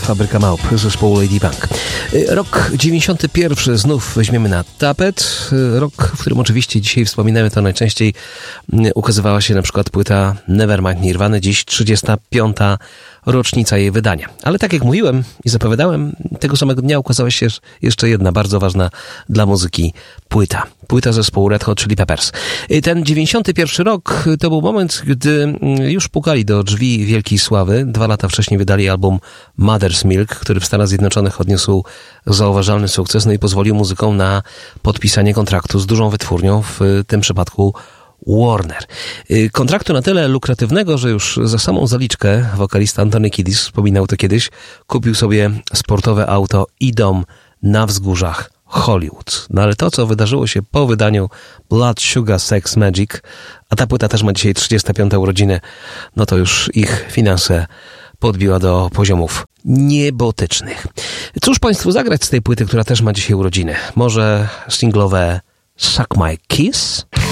Fabryka Małp zespołu Ladybug. Rok 91 znów weźmiemy na tapet. Rok, w którym oczywiście dzisiaj wspominamy to najczęściej, ukazywała się na przykład płyta Nevermind Nirvany, dziś 35. rocznica jej wydania. Ale tak jak mówiłem i zapowiadałem, tego samego dnia ukazała się jeszcze jedna bardzo ważna dla muzyki płyta. Płyta zespołu Red Hot Chili Peppers. Ten 91 rok to był moment, gdy już pukali do drzwi wielkiej sławy. 2 lata wcześniej wydali album Mother's Milk, który w Stanach Zjednoczonych odniósł zauważalny sukces, no i pozwolił muzykom na podpisanie kontraktu z dużą wytwórnią, w tym przypadku Warner. Kontraktu na tyle lukratywnego, że już za samą zaliczkę wokalista Anthony Kiedis, wspominał to kiedyś, kupił sobie sportowe auto i dom na wzgórzach Hollywood. No ale to, co wydarzyło się po wydaniu Blood, Sugar, Sex, Magic, a ta płyta też ma dzisiaj 35. urodziny, no to już ich finanse podbiła do poziomów niebotycznych. Cóż Państwu zagrać z tej płyty, która też ma dzisiaj urodziny? Może singlowe Suck My Kiss?